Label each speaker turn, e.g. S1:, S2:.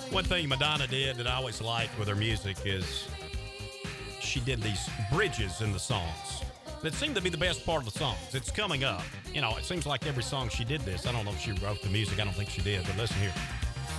S1: One thing Madonna did that I always liked with her music is she did these bridges in the songs that seemed to be the best part of the songs. It's coming up. You know, it seems like every song she did this. I don't know if she wrote the music. I don't think she did, but listen here.